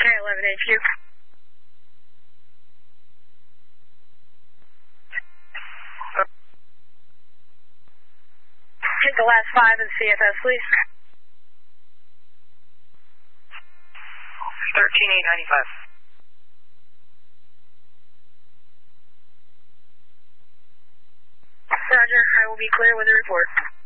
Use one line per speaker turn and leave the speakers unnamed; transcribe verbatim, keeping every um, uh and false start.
Okay, eleven H Q. Hit the last five in C F S, please.
thirteen eight ninety-five.
Roger, I will be clear with the report.